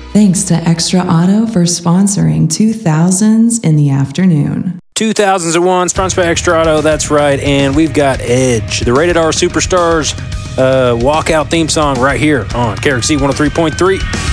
Thanks to Extra Auto for sponsoring 2000s in the afternoon. 2001, sponsored by Extra Auto, that's right. And we've got Edge, the Rated R Superstars walkout theme song right here on KRXC 103.3.